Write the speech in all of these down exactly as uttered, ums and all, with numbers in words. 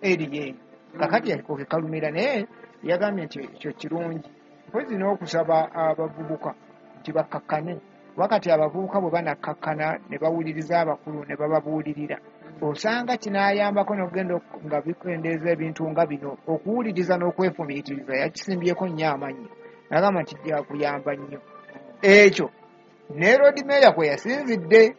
eri kakati yakoke kalumira naye yagambye nti ekyo kirungi mpozi n'okusaba abavubuka nti bakkakkane wakati abavubuka bwe banakkakkana ne bawuliriza abakulu ne bababuulirira osanga kinaayambako n'okugenda nga bikendeeza ebintu nga bino okuwuliriza n'okwefumiitiriza yakisimbyeko nnyo amanyi nagamba nti gyakuyamba nnyo ekyo ne road meya kwe yasinzidde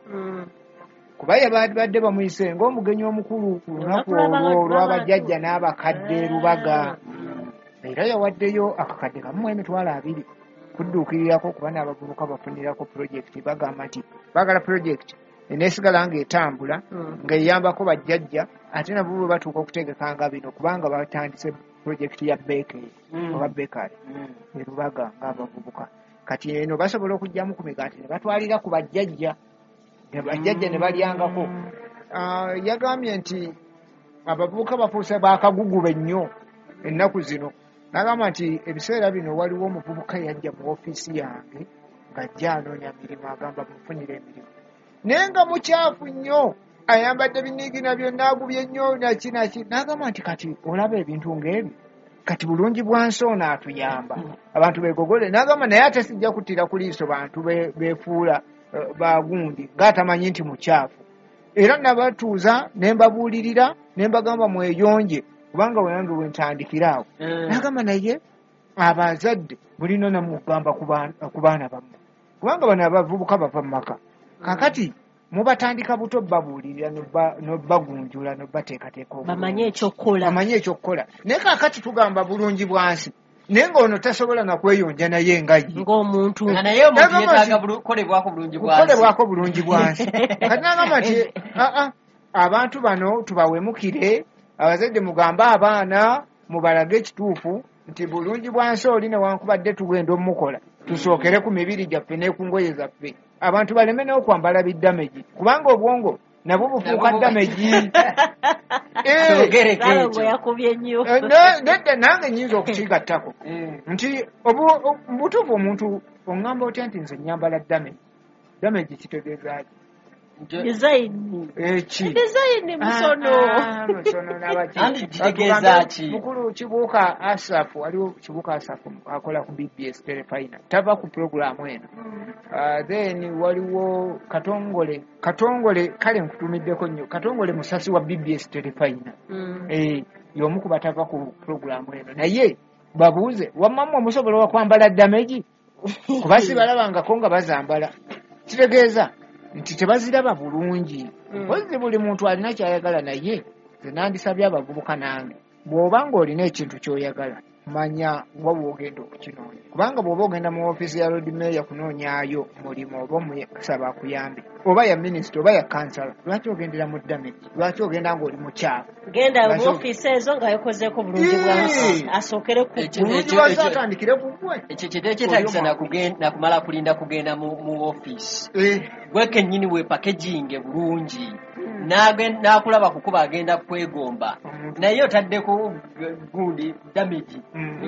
kuba yabadde bamuyise ng'omugenyi omukulu ku lunaku olwo olw'abajjajja n'abakadde Lubaga era yawaddeyo akakadde kamu emitwalo abiri kudduukirirako kuba n'abavubuka bafunirako pulojekiti bagamba nti baagala pulojekiti eneesigala ng'etambula ng'eyambako bajjajja ate nabo bwe batuuka okutegekanga bino kubanga batandise pulojekiti ya beekeri oba beekari e Lubaga ng'abavubuka kati eno basobola okugyamu ku migaati ne batwalira ku bajjajja bajjajja ne balyangako yagambye nti abavubuka bafuuse baakagugube nnyo ennaku zino nagamba nti ebiseera bino waliwo omuvubuka yajja mu ofiisi yange ng'ajja anoonya mirimu agamba mufunire emirimu naye nga mukyafu nnyo ayambadde biniigina byonna agubye nnyo naki naki nagamba nti kati olaba ebintu ng'ebyo kati bulungi bwa nsoono atuyamba abantu begogole nagamba naye ate sijja kuttira ku liiso bantu beefuula bagundi ng'atamanyi nti mukyafu era nabatuuza ne mbabuulirira ne mbagamba mweyonje kubanga wenange wentandikiraawo nagamba naye abazadde mulina namugamba ku baana bammwe kubanga bano abavubuka bava mu maka kakati mubatandika buto babuulirira nobagunjula nobateekateeka bamanye ekyokukola bamanye ekyokukola naye kakati tugamba bulungi bwansi naye ng'ono tasobola na kweyonja naye nga ye ng'omuntu nga naye omuntu yeetaaga kukolebwako bulungi bwansi kukolebwako bulungi bwansi kati nagamba nti aa abantu bano tubawemukire abazadde mugambe abaana mubalage ekituufu nti bulungi bwansi oli newankubadde tugenda omukola tusookere ku mibiri gyaffe ne ku ngoye zaffe abantu baleme n'okwambala biddameji kubanga obwongo nabwo bufuuka ddameji yakubye nnyo nedda nange nyinza okukigattako nti butuufu omuntu oŋŋamba otya nti nze nyambala ddameji ddameji kitegeezaki design eki design musono musono nabaki andi kitegeeza ki mukulu Kibuuka Asaf waliwo Kibuuka Asaf akola ku B B S Telefina tava ku programu eno then waliwo Katongole Katongole kale nkutumiddeko nnyo Katongole musasi wa B B S Telefina eh y'omu ku batava ku programu eno naye babuuze wamamwe omusobola wa kwambala ddameji kuba sibalabangako nga bazambala kitegeeza nti tebaziraba bulungi ozi buli muntu alina kyayagala naye ze nandisabye abavubuka nange bw'oba ng'olina ekintu ky'oyagala manya nga bw'ogenda okukinoonya kubanga bw'oba ogenda mu ofiisi ya road meya kunoonyaayo mulimu oba omusaba akuyambe oba ya minisita oba ya kansala lwaki ogendera mu ddameji lwaki ogenda ng'oli mukyafu genda mu ofiisi ezo ng'ayokozeeko bulungi bwansi asookere ku bulungi bwansi atandikire ku ggwe ekyo kyetaagisa nakumala kulinda kugenda mu ofiisi gwe kennyini weepakeginge bulungi n'akulaba kukuba agenda kwegomba naye otaddeko gundi dameji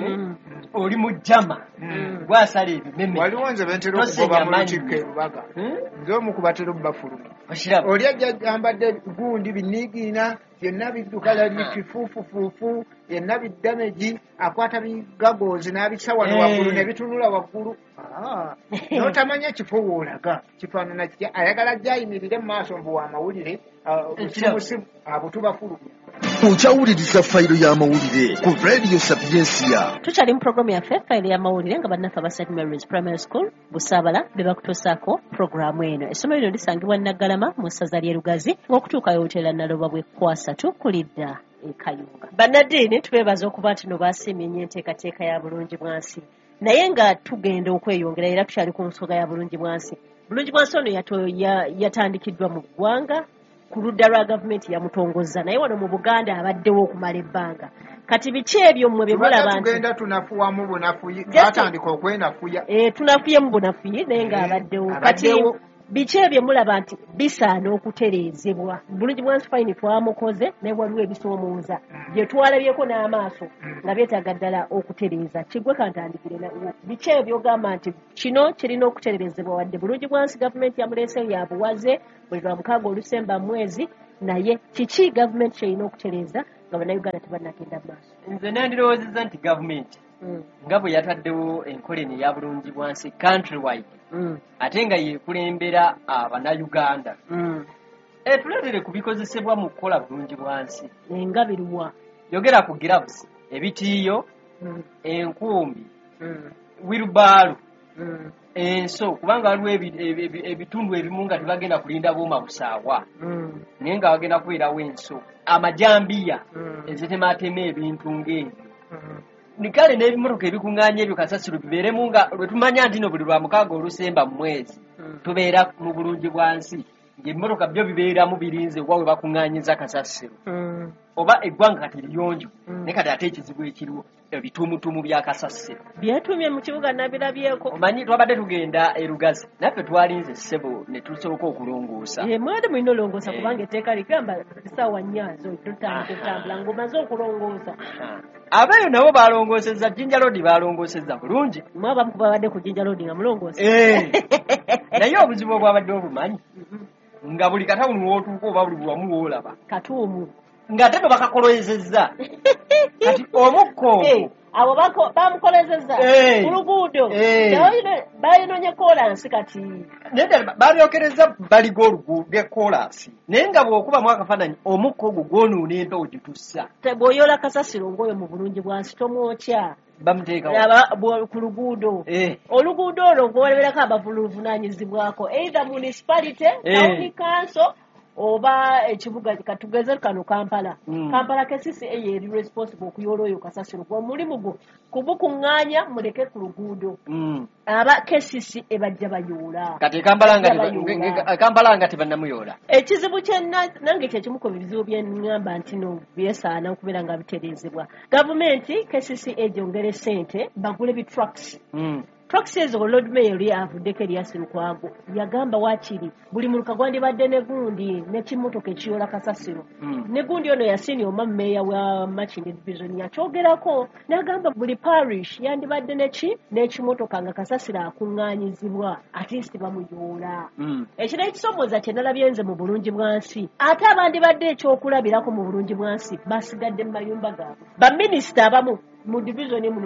oli mu jama gwasala ebimeme waliwo nze bentera okugoba mu lukiiko e Lubaga nze omu ku batera obbafuluma oli ajja ambadde gundi biniigiina yenna biddukala bikifuufufuufu yenna biddameji akwata bigagozi n'abisa wano waggulu ne bitunula waggulu n'otamanya ekifo woolaga kifaanana kitya ayagala gy'ayimirire mu maaso mbu w'amawulire busimusimu abo tubafulumya okyawuliriza fayiro y'amawulire ku radio Sapiensia. Tukyali mu programu yaffe fayiro y'amawulire nga bannaffe aba Saint Mary's Primary School Busaabala be bakutuusaako programu eno. Essomero lino lisangibwa Naggalama mu ssaza ly'e Lugazi ng'okutuuka y'oteera Naloba bw'ekwasatu kulidda e Kayunga. Bannaddiini tubeebaza okuba nti no baasiimye nnyo enteekateeka ya bulungi bwansi naye nga tugenda okweyongera era tukyali ku nsonga ya bulungi bwansi. Bulungi bwansi ono yatandikiddwa mu ggwanga ku ludda lwa gavumenti yamutongozza naye wano mu Buganda abaddewo okumala ebbanga. Kati biki ebyo mmwe bye mulaba nti tugenda tunafuwamu bunafuyi batandika okwenafuya eh tunafuye mu bunafuyi naye nga abaddewo kati biki ebyo mulaba nti bisaana okutereezebwa. Bulungi bwansi fayini twamukoze naye waliwo ebisoomooza bye twalabyeko n'amaaso nga byetaaga ddala okutereeza. Kigwe kantandikire nawo biki ebyo ogamba nti kino kirina okutereezebwa wadde bulungi bwansi gavumenti yamuleeseyo yabuwaze buli lwa mukaaga olusemba mwezi naye kiki gavumenti kyerina okutereeza nga bannayuganda tebannagenda maaso. Nze nandirowoozezza nti gavumenti nga bwe yataddewo enkola eno eya bulungibwansi country wide ate nga yeekulembera abannayuganda etuleetere ku bikozesebwa mu kukola bulungibwansi nga biruwa yogera ku gloves ebitiiyo enkumbi wirubaalo enso kubanga waliwo ebitundu ebimu nga tebagenda kulinda buuma busaawa naye nga bagenda kubeerawo enso amajambiya ezitematema ebintu ng'ebyo nikale n'ebimotoka ebikuŋŋaanya ebyo kasasiro bibeeremu nga lwe tumanya nti no buli lwa mukaaga olusemba mu mwezi tubeera mu bulungi bwansi ng'ebimotoka byo bibeeramu birinze oba we bakuŋŋaanyiza kasasiro oba eggwanga kati liyonjo naye kati ate ekizibu ekiriwo ebitumutumu bya kasasiro byetumye mu kibuga nabirabyeko omanyi twabadde tugenda e Lugazi naffe twalinze ssebo ne tusooka okulongoosa mwade mulina olongoosa kubanga etteeka ligamba ssaawa nnyazo tutambula ng'omaze okulongoosa abeeyo nabo balongoosezza Jinja Road balongoosezza bulungi mwaba mukubabadde ku Jinja Road nga mulongoosa naye obuzibu obwabadde obumanyi nga buli katawuni wootuuka oba buli bwamu woolaba katuumu nga ate bakakoloyezezza kati omukko abo bamukolezezza ku luguudo bayinonye kolansi kati naye babyokereza baliga oluguudo ekolansi naye nga bw'okubamu akafaananyi omukko ogwo gwonuuna empewo gitussa bw'oyola kasasiro ng'oyo mu bulungi bwansi tomwokya bamuteeka ku luguudo oluguudo olwo ng'oleberako abavuluvunaanyizibwako either municipality county council oba ekibuga katugeze kano Kampala Kampala kesisi eye eri responsible okuyoola oyo kasasiro kwa mulimu gwo kubukuŋŋaanya muleke ku luguudo aba kesisi ebajja bayoola kati Kampala nga tebannamuyoola ekizibu kye nange kyekimu ku bizibu bye ŋŋamba nti no byesaana okubeera nga bitereezebwa gavumenti kesisi egyongere ssente bagule bitrucks trucks ezo Lord Mayor yali avuddeko Erias Lukwago yagamba waakiri buli muluka gwandibadde ne gundi n'ekimotoka ekiyoola kasasiro ne gundi ono yasiini oma mmeeya wa Makindye division yakyogerako n'agamba buli parish yandibadde neki n'ekimotoka nga kasasiro akuŋŋaanyizibwa ate nsi bamuyoola ekiro ekisomooza kye nalabye nze mu bulungi bwansi ate abandibadde ekyokulabirako mu bulungi bwansi basigadde mu mayumba gaabwe baminisita abamu mu division muno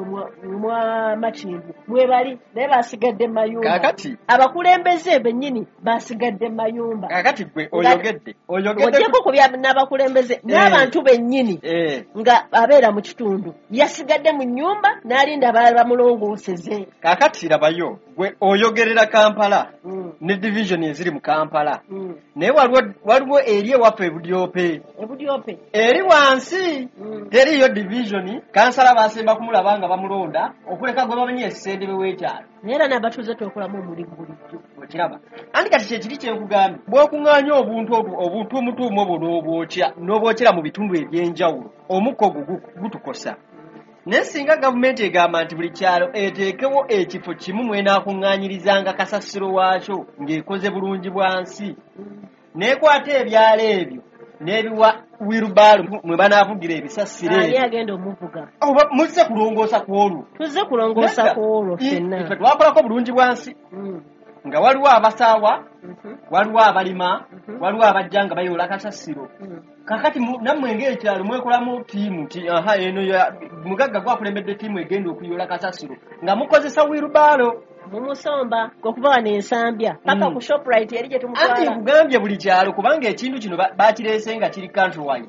mwa Makindye mwe bali naye basigadde mayumba kakati abakulembeze bennyini basigadde mayumba kakati gwe oyogedde oyogedde ojeko kubya n'abakulembeze n'abantu bennyini nga abeera mu kitundu yasigadde mu nyumba n'alinda abalala bamulongooseze kakati labayo gwe oyogerera Kampala ne division eziri mu Kampala naye waliwo eri ewaffe ebudyope ebudyope eri wansi teriyo division kansala basemba kumulaba nga bamulonda okuleka gwe bamanyi essende beweekyalo naye n'abatuuze twekolamu omulimu bulijjo okiraba andi kati kyekiri kyenkugambye bw'okuŋŋaanya obuntu obutumutuumu obwo n'obwokya n'obwokyera mu bitundu ebyenjawulo omukka ogwo gutukosa naye singa gavumenti egamba nti buli kyalo eteekewo ekifo kimu mwenaakuŋŋaanyirizanga kasasiro waakyo ng'ekoze bulungi bwansi n'ekwata ebyalo ebyo n'ebiwa wirubaalo mwe banaavugira ebisasiro ani agenda omuvuga oba muzze kulongoosa ku olwo tuzze kulongoosa ku olwo ffenna ife twakolako bulungi bwansi nga waliwo abasaawa waliwo abalima waliwo abajja nga bayoola kasasiro kakati nammwe ng'ekyalo mwekolamu ttiimu nti aha eno mugagga gwakulembedde ttiimu egenda okuyoola kasasiro nga mukozesa wirubaalo mumusomba okuva wano ensambya paka ku Shoprite yali gye tumutwala anti nkugambye buli kyalo kubanga ekintu kino bakireese nga kiri country wide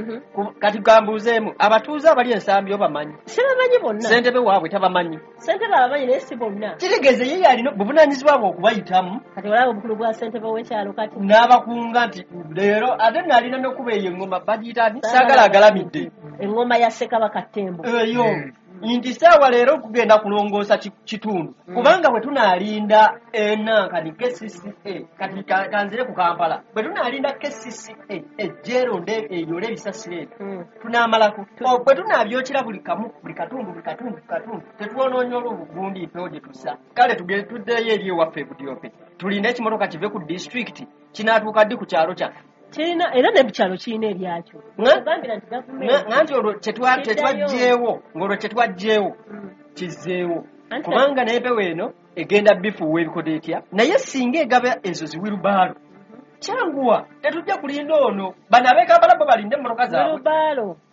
kati kambuuzeemu abatuuze abali ensambya obamanyi sibamanyi bonna ssentebe waabwe tabamanyi ssentebe abamanyi naye si bonna kitegeeze ye yalina buvunaanyizibwa bwe okubayitamu kati olaba obukulu bwa ssentebe w'ekyalo kati n'abakunga nti leero ate naalina n'okuba eyo eŋŋoma bagiyitaani saagala agalamidde eŋŋoma ya Ssekabaka Ttembo eyo nti saawa leero okugenda kulongoosa kitundu kubanga bwe tunaalinda enankani K C C A kati kanzire ku Kampala bwe tunaalinda K C C A ejjeeronde eyole ebisasiro ebyo tunaamalako bwe tunaabyokera buli kamu buli katundu buli katundu katundu tetwonoonye olw'obugundi mpewo gye tussa kale tuddeyo eri ewaffe ebudyope tulinde ekimotoka kive ku disitulikiti kinaatuuka ddi ku kyalo kyaffe kirina era ne bukyalo kirina ebyakyo ogambira nti gavumenti nganti olwo kyetwagjeewo ng'olwo kyetwagjeewo kizzeewo kubanga n'empewo eno egenda bifuuwa ebikodo etya naye singa egaba ezo ziwirubaalo kyanguwa tetujja kulinda ono bano ab'e Kampala bo balinde emmotoka zaabwe wirubaalo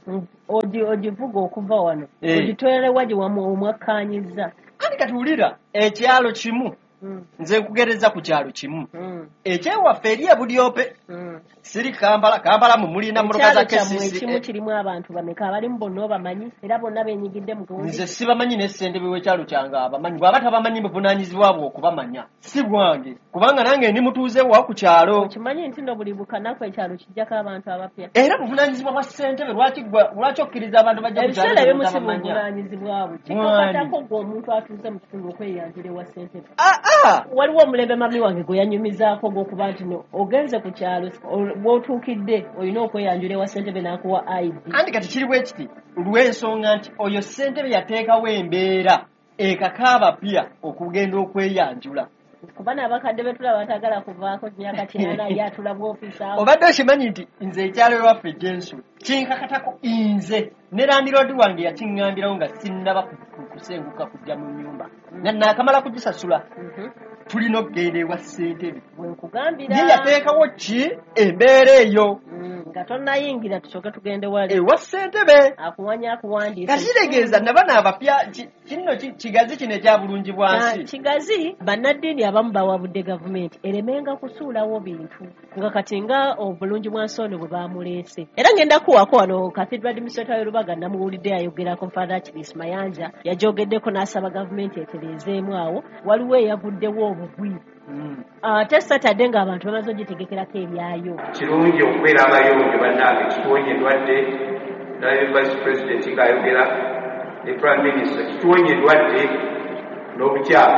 odi odivuga okuva wano Eh. oditwere waji wamu omwakkanyiza Ani katuwulira ekyalo kimu Mm. nze nkugereza ku kyalo kimu Mm. ekyewaffe eri ebulyope Mm. siri kampala kampala mu mulina muloga za Ekyalo kyammwe kesisi ekimu kirimu abantu bameka abalimu bonna obamanyi era bonna benyigidde mu gundi nze sibamanyi n'essentebe w'ekyalo kyange abamanyi bw'aba tabamanyi buvunaanyizibwa bwe okubamanya si bwange kubanga nange ndi mutuuze wa ku kyalo okimanyi nti no buli bukanaku ekyalo kijjako abantu abapya era buvunaanyizibwa bwa ssentebe lwaki gwa- lwaki okkiriza abantu bajja ku kyalo ebiseera ebimu si tabamanya buvunaanyizibwa bwe Mwani. kikakatako gwe omuntu atuuze mu kitundu okweyanjula ewa ssentebe aa waliwo omulembe mami wange gwe yanyumizaako gw'okuba nti no ogenze ku kyalo o- bw'otuukidde olina okweyanjula ewa ssentebe n'akuwa I D andi kati kiri bwe kiti lw'ensonga nti oyo ssentebe yateekawo embeera ekaka abapya okugenda okweyanjula kuba n'abakadde betulaba batagala kuvaako myaka kinana ye atulabwa ofiisi awo obadde okimanyi nti nze ekyalo ewaffe egyensu kinkakatako nze ne landiroodi wange yakiŋŋambirawo nga sinnaba ku- ku- kusenguka kujja mu nnyumba nga naakamala kugisasula Mhm. tulina okugenda ewa ssentebe bwe nkugambira ye yateekawo ki embeera eyo Mm, nga tonnayingira tusooke tugende wali ewa ssentebe akuwanya akuwandiisa nga kitegeeza nabana abapya ki- kino ki- kigazi kino ekya bulungi Na bwansi kigazi bannaddiini abamu bawabudde gavumenti eremenga kusuulawo bintu nga kati nga obulungi bwa nsoono bwe bamuleese era ngenda kuwako wano cathedral administrator y'olubaga namuwulidde ayogerako Father Chiris Mayanja yajogeddeko n'asaba gavumenti etereezeemu awo waliwo eyavuddewo obugwi Mm. ate Saturday ng'abantu bamaze ogitegekerako ebyayo kirungi okubeera abayonjo bannange kituwonya endwadde naye vice president ng'ayogera ne prime minister kituwonya endwadde n'obukyamu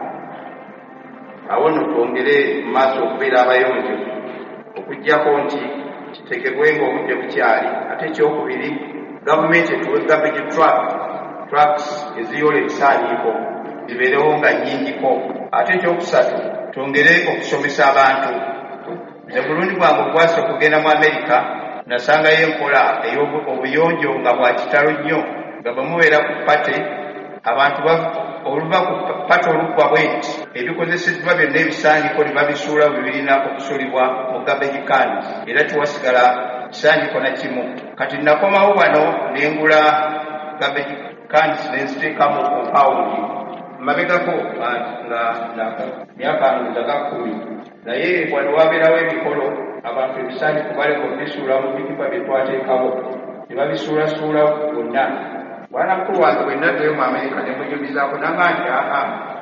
awo nno twongere mu maaso okubeera abayonjo okuggyako nti kitegebwenga obudde bukyali ate ekyokubiri gavumenti etuwe gabegi truck trucks eziyola ebisaaniiko zibeerewo nga nnyingiko ate ekyokusatu twongere okusomesa abantu nze bulungi bwange obwasi okugenda mu amerika nasangayo enkola ey'obuyonjo nga bwa kitalo nnyo nga bamubeera ku pate abantu oluva ku pate oluggwa bwenti ebikozeseddwa byonna ebisaaniko ne babisuula bibirina okusuulibwa mu garbage cans era tiwasigala kisaaniko na kimu kati nakomawo wano ne ngula garbage cans ne nziteekamu kompawundi mabegako nga myaka nza gakkumi naye wano wabeerawo emikolo abantu ebisaaniko baleka obisuula mu bipipa bye twateekawo ne babisuulasuula bonna bwanakulu wange bwe naddayo mu amerika ne munyumizaako nanga nti aa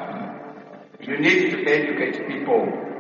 you need to educate people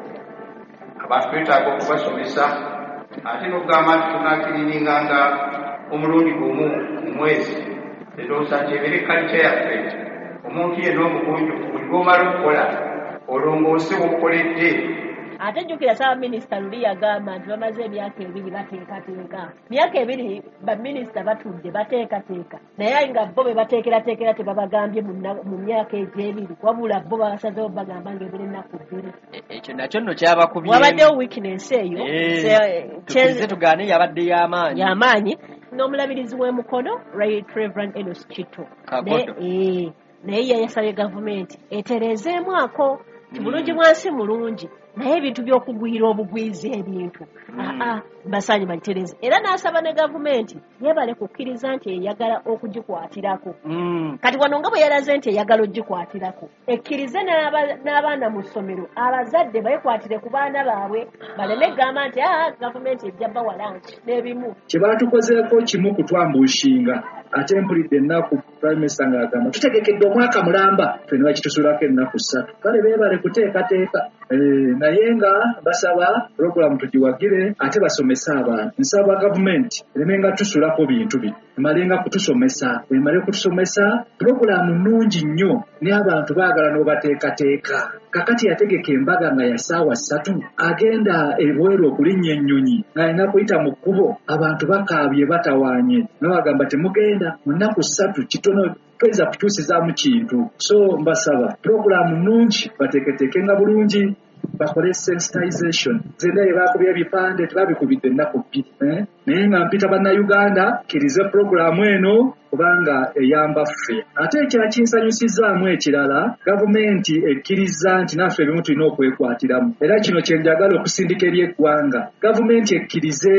abantu twetaaga okubasomesa ate n'okugamba nti tunakirininganga omulundi gumu mu mwezi endowooza nti ebeere kalica yaffe omuntu yenna omugunjufu buli lw'omala okukola olongoose bw'okoledde ate jjukira ssaabaminisita luli yagamba nti bamaze emyaka ebiri bateekateeka myaka ebiri baminisita batudde bateekateeka naye nga bo be bateekerateekera tebabagambye mu nna- mu myaka egyo ebiri wabula bo babasazeho bagamba ng'ebiri ennaku bbiri E- ekyo nakyo nno kyabakubye wabaddewo weakness eyo se- tukirize kye- tugaane yabadde y'amaanyi y'amaanyi n'omulabirizi w'emukono right reverend Enos Kito Kagodo. Ne- eh, naye yayasabye gavumenti etereezeemu ako ti bulungi bwansi mulungi naye ebintu by'okugwira obugwiza ebintu aa basaanyi bagitereze era n'asaba ne gavumenti yebale kukkiriza nti eyagala okugikwatirako Mm. kati wano nga bwe yalaze nti eyagala okugikwatirako ekkirize n'aba- n'abaana mu ssomero abazadde bayekwatire ku baana baabwe baleme gamba nti aa gavumenti ejja bawalanki n'ebimu kye baatukozeeko kimu kutwambushinga ate mpulidde ennaku prime minister ng'agamba tutegekedde omwaka mulamba ffe ne bakitusulako ennaku ssatu kale beebale kuteekateeka. Eh, naye nga basaba puroguramu tugiwagire ate basomese abantu. Nsaba gavumenti eremenga tusulako bintu bino emalenga kutusomesa emale kutusomesa puroguramu nnungi nnyo ne abantu baagala n'obateekateeka. Kakati yategeka embaga nga ya ssaawa ssatu agenda ebweru okulinnya ennyonyi ng'alina kuyita mu kkubo abantu bakaabye batawaanye n'abagamba temugenda mu nnaku ssatu kitono tweza kutuusizaamu kintu. So mbasaba puroguramu nnungi bateeketeekenga bulungi bakole sensitization zenda ebakubya ebipande tebabikubidde ennaku bbiri eh? naye nga mpita bannayuganda kkirize puroguramu eno kubanga eyamba ffe. Ate ekyakinsanyusizaamu ekirala gavumenti ekkiriza nti naffe ebimu tulina okwekwatiramu era kino kye njagala okusindika eri eggwanga. Gavumenti ekkirize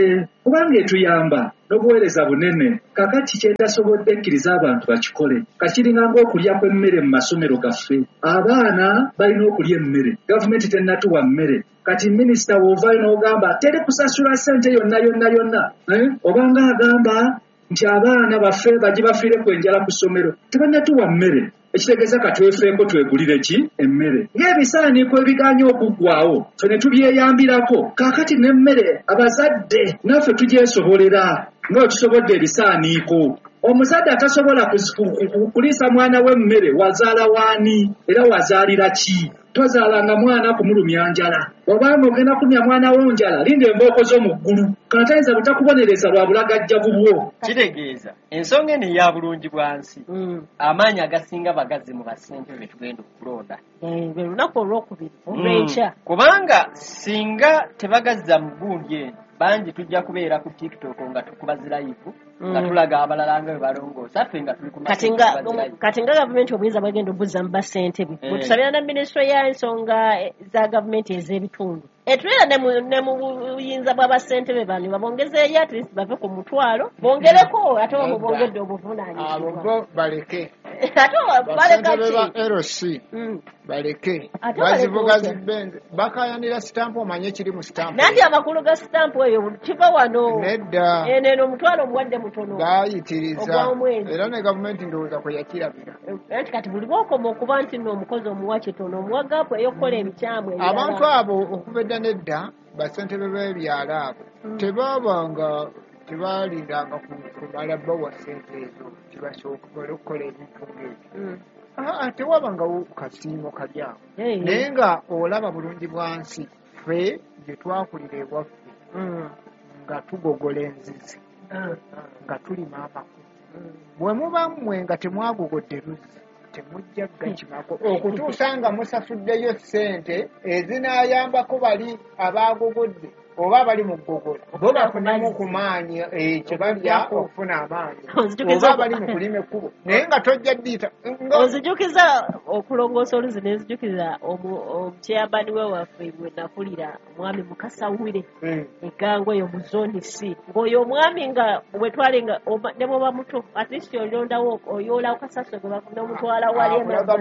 kubanga etuyamba n'obuweereza bunene. Kakati kyetasobodde kkiriza abantu bakikole. Kakiringa ng'okulya kw'emmere mu masomero gaffe. Abaana balina okulya emmere. Gavumenti tennatuwa mmere. Kati minisita w'ovaayo n'ogamba teri kusasula ssente yonna yonna yonna. Eh? Obanga agamba nti abaana baffe bagi bafiire ku enjala ku ssomero. Tebannatuwa mmere. Ekitegeeza katwefeeko twegulire ki emmere. Ng'ebisaaniiko ebiganye okuggwawo ffe ne tubyeyambirako. Kaakati n'emmere abazadde naffe tugyesobolera nga tusobodde ebisaaniiko. Omuzadde atasobola kuliisa mwana we emmere wazaala waani era wazaalira ki? Tozaalanga mwana kumulumya njala. Obanga ogenda kumya mwana wo njala linda embooko z'omu ggulu. Kanatayinza butakubonereza lwa bulagajjavu bwo. Kitegeeza ensonga eno eya bulungi bwansi amaanyi agasinga bagazi mu basente be tugenda okulonda. Lwe lunaku olwokubiri olw'enkya. Kubanga singa tebagazza mu gundi eno bangi tujja kubeera ku TikTok nga tukuba zirayivu nga tulaga abalala nga bwe balongoosa ffe nga tuli ku kati nga gavumenti obuyinza bwagenda obuzza mu basente bwe bwetusabira na minisitule y'ensonga za gavumenti ez'ebitundu etubeera ne mu buyinza bw'abasente be bano babongezeeyo at least bave ku mutwalo bongereko ate obo bongedde obuvunaanyizibwa. Abo bo baleke ate baleka ki ba L C baleke bazivuga zibenze bakayanira stamp omanye kiri mu stamp nanti amakulu ga stamp eyo kiva wano nedda eno omutwalo omuwadde mutono bayitiriza era ne gavumenti ndowooza kwe yakirabira anti kati buli bwokoma okuba nti nno omukozi omuwa kitono omuwa gaapu ey'okukola ebikyamu abantu abo okuva edda nedda basentebe b'ebyalo abo tebaabanga tebalindanga kumala bawa sente ezo tibasobole okukola ebintu ng'ebyo tewabangawo kasiimo kali awo naye nga olaba bulungi bwansi ffe gye twakulira ewaffe nga tugogola enzizi nga tulima amakulu bwe muba mmwe nga temwagogodde luzzi temujja gakimako okutuusa nga musasuddeyo ssente ezinaayambako bali abaagogodde oba bali mu ggogola bo bafunamu ku maanyi kye balya okufuna amaanyi oba bali mu kulima ekkubo naye nga tojja ddiita onzijukiza okulongoosa oluzi nenzijukiriza omukyeyambani we waffe gwe nakulira omwami mukasawire egango eyo mu zooni C ng'oyo omwami nga bwetwale nga ne bwoba muto at least olondawo oyoolawo kasaswe gwe bafuna omutwala wali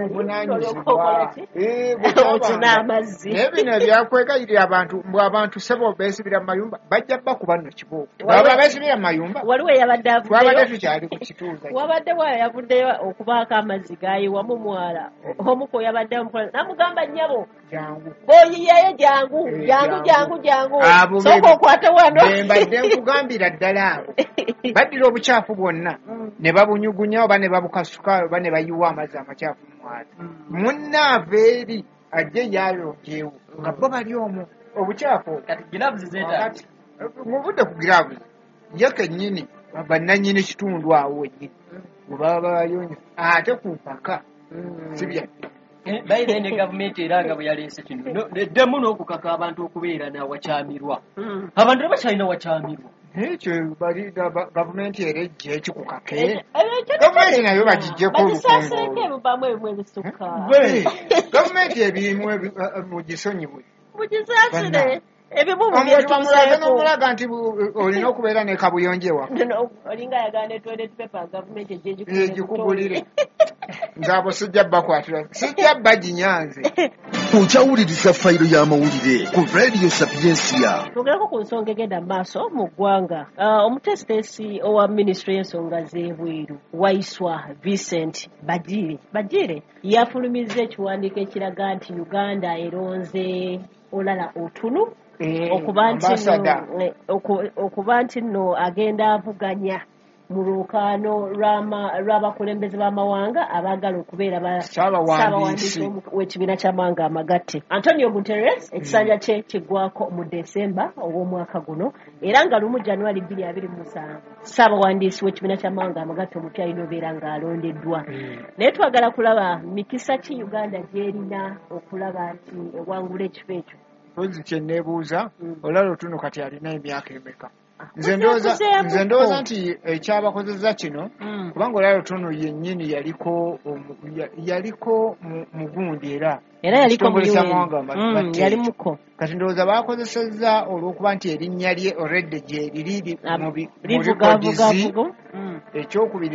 okina amazzi naye bino ebyakwegayirira abantu mbw abantu sebo beesibira mu mayumba bajja bakuba nno kibooko baba beesibira mu mayumba waliwo eyabadde twabadde tukyali ku kituuza wabaddewo yavuddeyo okubaako amazzi gayiwamu mwala omuko yabaddeyo mukola namugamba nnyabo jangu booyiyeyo jangu jangu jangu jangu sooka okwate wano mbadde nkugambira ddala abo baddira obukyafu bwonna ne babunyugunya oba ne babukasuka oba ne bayiwa amazzi amakyafu mu mwala munnaava eri ajje yayonjeewo nga bo bali omwo obukyafu kati gilavuzi zeetaati muvudde ku gilavuzi ye kennyini bannannyini kitundu awo wennyini bwe baba bayonye ate ku mpaka si byadde bayina ne gavumenti era nga bwe yaleese kino eddemu n'okukaka abantu okubeera n'awakyamirwa abantu tebakyalina wakyamirwa ekyo bali gavumenti era ejja ekikukake gavumenti nayo bagijjeko olukongo gavumenti ebirimu mu gisonyiwe mugisasire ebibubu byetuseeko n'omulaga nti olina okubeera ne kabuyonje waka olinga ayagala ne toilet paper gavumenti ejjegikugulire nze abo sijja bakwatira sijja baginyanze okyawuliriza fayiro y'amawulire ku radio sapiensia twogerako ku nsonga egenda mu maaso mu ggwanga omutesitesi owa minisitule y'ensonga z'ebweru waiswa Vincent Bajire Bajire yafulumizza ekiwandiiko ekiraga nti Uganda eronze olala otunu okuba nti nno agenda avuganya mu lwokaano lw'abakulembeze b'amawanga abaagala okubeera basaabawandiisi w'ekibiina ky'amawanga amagatte. Antonio Guterres ekisanja kye kiggwako mu Desemba ow'omwaka guno era nga lumu Januari bbiri abiri mu musanvu ssaabawandiisi w'ekibiina ky'amawanga amagatte omupya alina obeera ng'alondeddwa. Naye twagala kulaba mikisa ki Uganda gy'erina okulaba nti ewangula ekifo ekyo. Ozi kye neebuuza olala otuno kati alina emyaka emeka nze ndowooza nze ndowooza nti ekyabakozesa kino kubanga olwalo tono yennyini yaliko yaliko mugundi era era yaliko yali muko kati ndowooza bakozesezza olw'okuba nti erinnya lye already gye liri mu bikodezi ekyokubiri